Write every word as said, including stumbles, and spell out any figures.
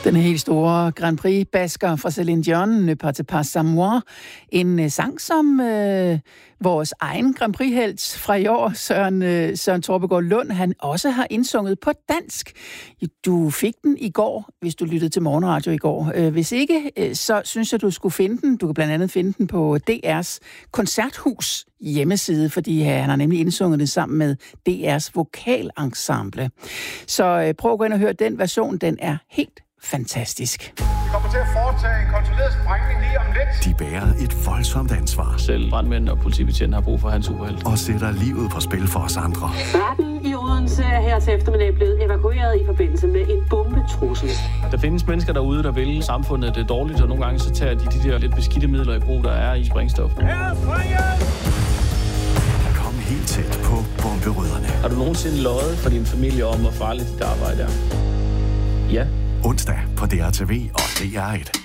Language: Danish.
Den helt store Grand Prix-basker fra Céline Dion, Ne partez pas sans moi. En uh, sang, som uh, vores egen Grand Prix-helt fra i år, Søren, uh, Søren Torpegaard Lund, han også har indsunget på dansk. Du fik den i går, hvis du lyttede til morgenradio i går. Uh, hvis ikke, uh, så synes jeg, du skulle finde den. Du kan blandt andet finde den på D R's Koncerthus hjemmeside, fordi uh, han har nemlig indsunget det sammen med D R's vokalensemble. Så uh, prøv at gå ind og høre den version. Den er helt fantastisk. Vi kommer til at foretage en kontrolleret sprængning lige om lidt. De bærer et voldsomt ansvar. Selv brandmænd og politibetjent har brug for hans superhelt. Og sætter livet på spil for os andre. Retten i Odense er her til eftermiddag blevet evakueret i forbindelse med en bombetrussel. Der findes mennesker derude, der vil samfundet det dårligt, og nogle gange så tager de de der lidt beskidte midler i brug, der er i sprængstof. Kom helt tæt på bomberødderne. Har du nogensinde løjet for din familie om, hvor farligt dit arbejde er? Ja. Onsdag på D R T V og D R et.